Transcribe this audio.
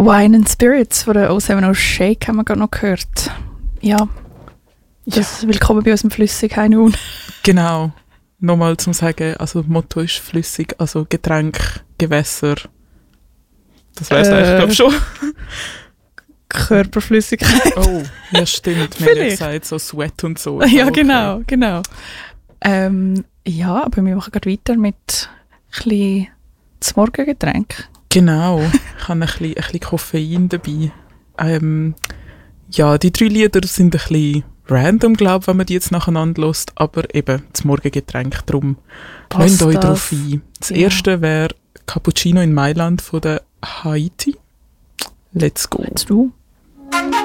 Wine and Spirits von der 070 Shake haben wir gerade noch gehört. Ja, das willkommen bei uns im Flüssig Honeymoon. Genau. Nochmal zum Sagen, also Motto ist flüssig, also Getränk, Gewässer. Das weiss ich glaube schon. Körperflüssigkeit. Oh, ja stimmt. Wir haben ja gesagt, so Sweat und so. Ja, okay. genau. Ja, aber wir machen gerade weiter mit ein bisschen das Morgengetränk. Genau, ich habe ein bisschen Koffein dabei. Ja, die 3 Lieder sind ein bisschen random, glaube ich, wenn man die jetzt nacheinander hört, aber eben das Morgengetränk, darum lasst euch drauf ein. Das erste wäre Cappuccino in Mailand von der Haiti. Let's go. Let's do.